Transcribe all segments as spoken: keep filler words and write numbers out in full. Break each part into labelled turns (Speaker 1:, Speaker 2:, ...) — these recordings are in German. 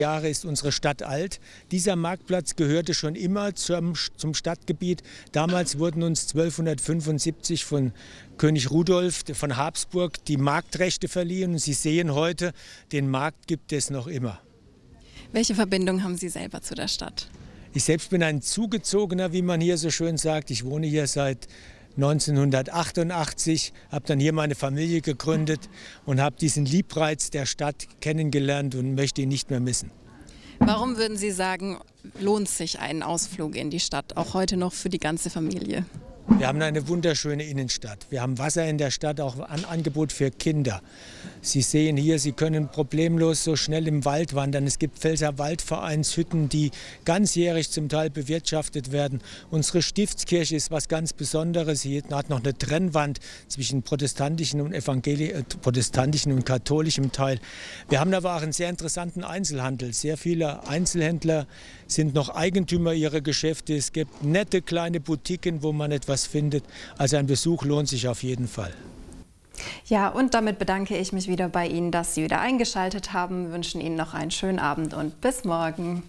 Speaker 1: Jahre ist unsere Stadt alt. Dieser Marktplatz gehörte schon immer zum, zum Stadtgebiet. Damals wurden uns zwölfhundertfünfundsiebzig von König Rudolf von Habsburg die Marktrechte verliehen. Und Sie sehen heute, den Markt gibt es noch immer.
Speaker 2: Welche Verbindung haben Sie selber zu der Stadt?
Speaker 1: Ich selbst bin ein Zugezogener, wie man hier so schön sagt. Ich wohne hier seit neunzehnhundertachtundachtzig, habe dann hier meine Familie gegründet und habe diesen Liebreiz der Stadt kennengelernt und möchte ihn nicht mehr missen.
Speaker 2: Warum würden Sie sagen, lohnt sich ein Ausflug in die Stadt, auch heute noch für die ganze Familie?
Speaker 1: Wir haben eine wunderschöne Innenstadt. Wir haben Wasser in der Stadt, auch ein Angebot für Kinder. Sie sehen hier, Sie können problemlos so schnell im Wald wandern. Es gibt Pfälzer Waldvereinshütten, die ganzjährig zum Teil bewirtschaftet werden. Unsere Stiftskirche ist was ganz Besonderes. Hier hat noch eine Trennwand zwischen protestantischen und, Evangeli äh, protestantischen und katholischem Teil. Wir haben aber auch einen sehr interessanten Einzelhandel. Sehr viele Einzelhändler sind noch Eigentümer ihrer Geschäfte. Es gibt nette kleine Boutiquen, wo man etwas findet. Also ein Besuch lohnt sich auf jeden Fall.
Speaker 2: Ja, und damit bedanke ich mich wieder bei Ihnen, dass Sie wieder eingeschaltet haben. Wir wünschen Ihnen noch einen schönen Abend und bis morgen.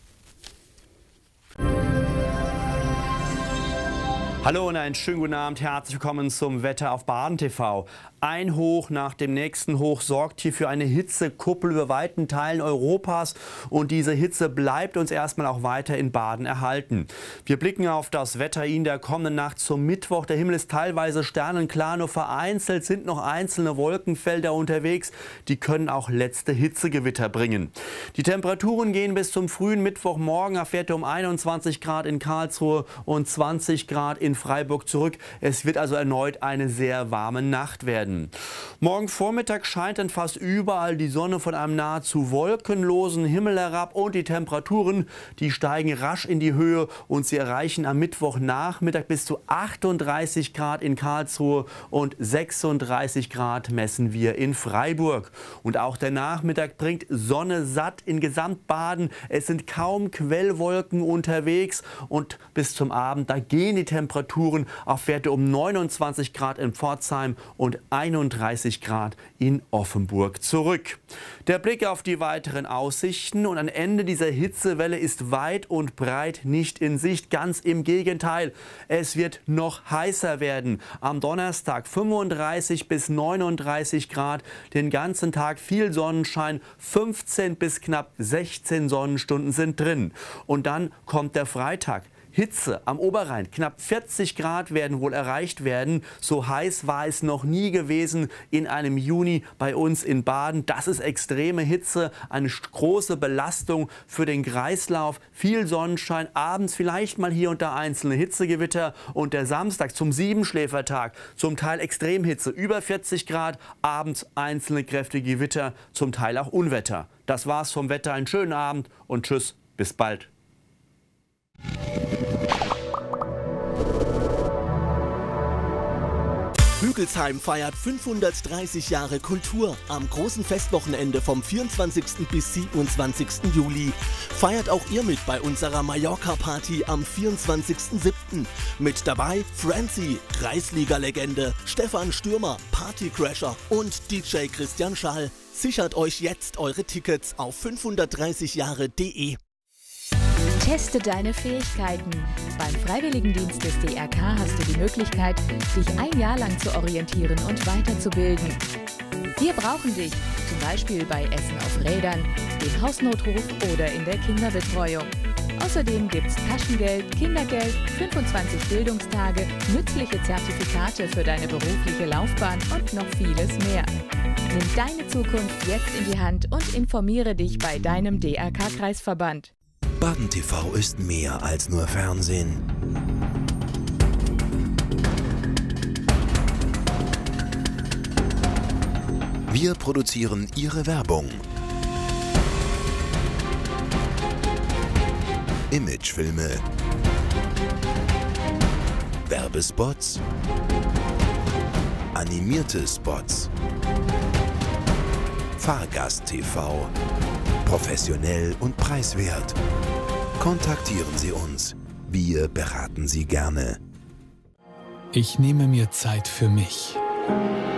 Speaker 3: Hallo und einen schönen guten Abend. Herzlich willkommen zum Wetter auf Baden T V. Ein Hoch nach dem nächsten Hoch sorgt hier für eine Hitzekuppel über weiten Teilen Europas. Und diese Hitze bleibt uns erstmal auch weiter in Baden erhalten. Wir blicken auf das Wetter in der kommenden Nacht zum Mittwoch. Der Himmel ist teilweise sternenklar, nur vereinzelt sind noch einzelne Wolkenfelder unterwegs. Die können auch letzte Hitzegewitter bringen. Die Temperaturen gehen bis zum frühen Mittwochmorgen auf Werte um einundzwanzig Grad in Karlsruhe und zwanzig Grad in Freiburg zurück. Es wird also erneut eine sehr warme Nacht werden. Morgen Vormittag scheint dann fast überall die Sonne von einem nahezu wolkenlosen Himmel herab und die Temperaturen, die steigen rasch in die Höhe und sie erreichen am Mittwochnachmittag bis zu achtunddreißig Grad in Karlsruhe und sechsunddreißig Grad messen wir in Freiburg. Und auch der Nachmittag bringt Sonne satt in Gesamtbaden. Es sind kaum Quellwolken unterwegs und bis zum Abend, da gehen die Temperaturen auf Werte um neunundzwanzig Grad in Pforzheim und einunddreißig Grad in Offenburg zurück. Der Blick auf die weiteren Aussichten und ein Ende dieser Hitzewelle ist weit und breit nicht in Sicht. Ganz im Gegenteil, es wird noch heißer werden. Am Donnerstag fünfunddreißig bis neununddreißig Grad, den ganzen Tag viel Sonnenschein, fünfzehn bis knapp sechzehn Sonnenstunden sind drin. Und dann kommt der Freitag. Hitze am Oberrhein, knapp vierzig Grad werden wohl erreicht werden. So heiß war es noch nie gewesen in einem Juni bei uns in Baden. Das ist extreme Hitze, eine große Belastung für den Kreislauf. Viel Sonnenschein, abends vielleicht mal hier und da einzelne Hitzegewitter. Und der Samstag zum Siebenschläfertag, zum Teil Extremhitze, über vierzig Grad, abends einzelne kräftige Gewitter, zum Teil auch Unwetter. Das war's vom Wetter, einen schönen Abend und tschüss, bis bald.
Speaker 4: Hügelsheim feiert fünfhundertdreißig Jahre Kultur am großen Festwochenende vom vierundzwanzigsten bis siebenundzwanzigsten Juli. Feiert auch ihr mit bei unserer Mallorca-Party am vierundzwanzigsten siebten Mit dabei Francie, Kreisliga-Legende, Stefan Stürmer, Partycrasher und D J Christian Schall. Sichert euch jetzt eure Tickets auf fünfhundertdreißig Jahre punkt de.
Speaker 5: Teste deine Fähigkeiten. Beim Freiwilligendienst des D R K hast du die Möglichkeit, dich ein Jahr lang zu orientieren und weiterzubilden. Wir brauchen dich, zum Beispiel bei Essen auf Rädern, dem Hausnotruf oder in der Kinderbetreuung. Außerdem gibt's Taschengeld, Kindergeld, fünfundzwanzig Bildungstage, nützliche Zertifikate für deine berufliche Laufbahn und noch vieles mehr. Nimm deine Zukunft jetzt in die Hand und informiere dich bei deinem D R K-Kreisverband.
Speaker 6: Baden T V ist mehr als nur Fernsehen. Wir produzieren Ihre Werbung. Imagefilme. Werbespots. Animierte Spots. Fahrgast-T V. Professionell und preiswert. Kontaktieren Sie uns. Wir beraten Sie gerne.
Speaker 7: Ich nehme mir Zeit für mich.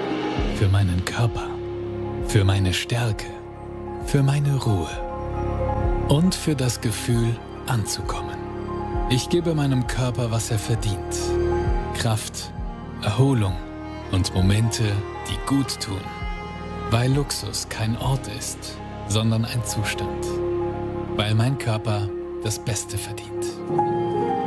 Speaker 7: Für meinen Körper. Für meine Stärke. Für meine Ruhe. und für das Gefühl, anzukommen. Ich gebe meinem Körper, was er verdient. Kraft, Erholung und Momente, die gut tun. Weil Luxus kein Ort ist, sondern ein Zustand. Weil mein Körper das Beste verdient.